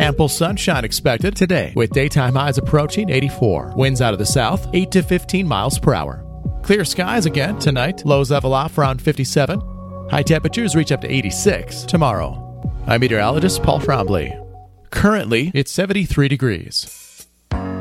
Ample sunshine expected today, with daytime highs approaching 84. Winds out of the south, 8 to 15 miles per hour. Clear skies again tonight. Lows level off around 57. High temperatures reach up to 86 tomorrow. I'm meteorologist Paul Trombley. Currently, it's 73 degrees.